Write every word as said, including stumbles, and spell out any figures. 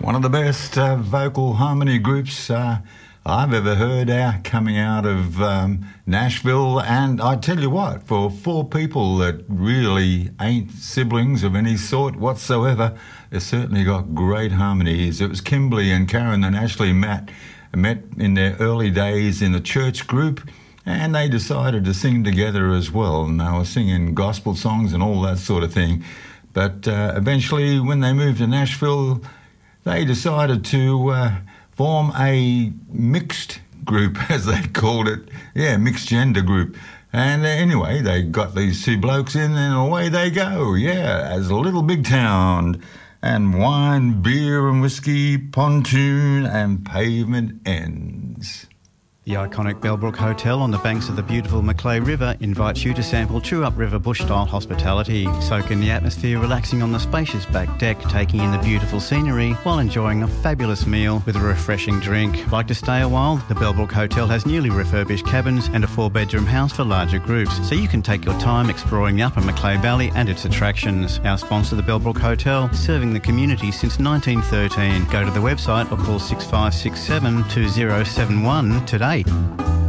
One of the best uh, vocal harmony groups uh, I've ever heard out coming out of um, Nashville. And I tell you what, for four people that really ain't siblings of any sort whatsoever, they certainly got great harmonies. It was Kimberly and Karen and Ashley Matt met in their early days in the church group, and they decided to sing together as well. And they were singing gospel songs and all that sort of thing. But uh, eventually, when they moved to Nashville, they decided to uh, form a mixed group, as they called it. Yeah, mixed gender group. And uh, anyway, they got these two blokes in and away they go. Yeah, as a little big town. And wine, beer and whiskey, pontoon and pavement ends. The iconic Bellbrook Hotel on the banks of the beautiful Macleay River invites you to sample true upriver bush-style hospitality. Soak in the atmosphere, relaxing on the spacious back deck, taking in the beautiful scenery while enjoying a fabulous meal with a refreshing drink. Like to stay a while? The Bellbrook Hotel has newly refurbished cabins and a four-bedroom house for larger groups, so you can take your time exploring the upper Macleay Valley and its attractions. Our sponsor, the Bellbrook Hotel, serving the community since nineteen thirteen. Go to the website or call six five six seven two zero seven one today.